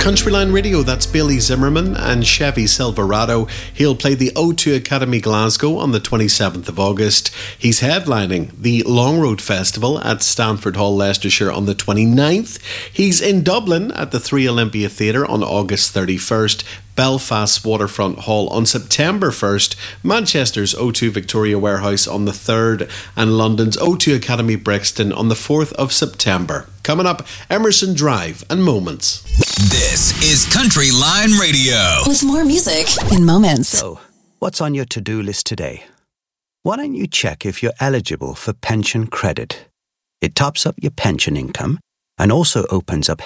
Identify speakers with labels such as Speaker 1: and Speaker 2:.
Speaker 1: Countryline Radio, that's Billy Zimmerman and Chevy Silverado. He'll play the O2 Academy Glasgow on the 27th of August. He's headlining the Long Road Festival at Stanford Hall, Leicestershire on the 29th. He's in Dublin at the 3 Olympia Theatre on August 31st. Belfast's Waterfront Hall on September 1st, Manchester's O2 Victoria Warehouse on the 3rd, and London's O2 Academy Brixton on the 4th of September. Coming up, Emerson Drive and Moments.
Speaker 2: This is Countryline Radio.
Speaker 3: With more music in moments.
Speaker 4: So, what's on your to-do list today? Why don't you check if you're eligible for pension credit? It tops up your pension income and also opens up